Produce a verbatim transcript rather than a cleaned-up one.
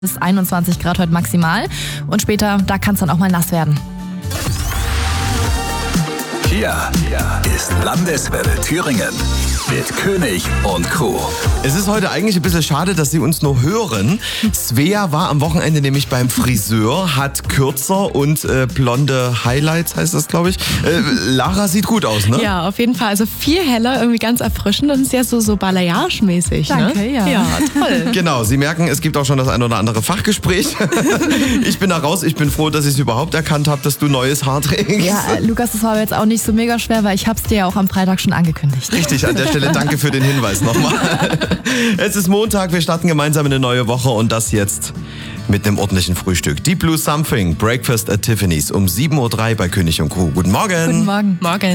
Bis einundzwanzig Grad heute maximal. Und später, da kann es dann auch mal nass werden. Hier ist Landeswelle Thüringen mit König und Kuh. Es ist heute eigentlich ein bisschen schade, dass Sie uns nur hören. Svea war am Wochenende nämlich beim Friseur, hat kürzer und äh, blonde Highlights, heißt das, glaube ich. Äh, Lara sieht gut aus, ne? Ja, auf jeden Fall. Also viel heller, irgendwie ganz erfrischend und sehr so, so Balayage-mäßig. Danke, ne? ja. Ja, toll. Genau, Sie merken, es gibt auch schon das ein oder andere Fachgespräch. Ich bin da raus, ich bin froh, dass ich es überhaupt erkannt habe, dass du neues Haar trägst. Ja, äh, Lukas, das war aber jetzt auch nicht so mega schwer, weil ich hab's dir ja auch am Freitag schon angekündigt. Richtig, an der Stelle danke für den Hinweis nochmal. Es ist Montag, wir starten gemeinsam in eine neue Woche und das jetzt mit einem ordentlichen Frühstück. Deep Blue Something, Breakfast at Tiffany's um sieben Uhr drei bei König und Kuh. Guten Morgen. Guten Morgen. Morgen.